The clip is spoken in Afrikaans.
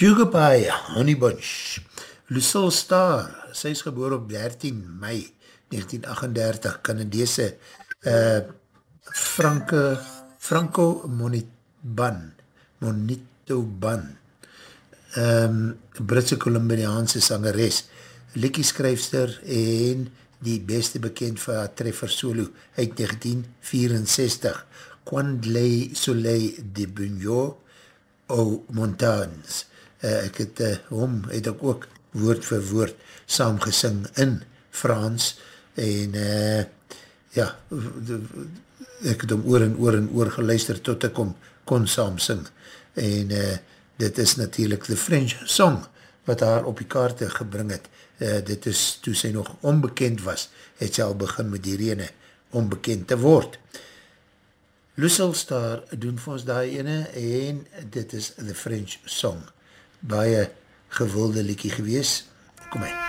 Sugar Pie, Honey Bunch. Lucille Starr, sy is geboor op 13 mei 1938, Canadese Franco Monitoban, Britse Colombiaanse sangeres, liedjeskryfster en die beste bekend vir haar treffer solo uit 1964, Quandlay Soleil de Bunyol o Montans. Ek het het ek ook woord vir woord saam gesing in Frans en ja, ek het hom oor en oor en oor geluister tot ek hom kon saam sing en dit is natuurlijk the French song wat haar op die kaarte gebring het. Dit is toe sy nog onbekend was, het sy al begin met die rene onbekend te word. Lucille Starr doen vir ons daai ene en dit is the French song. Baie gewilde liedjie gewees. Kom maar.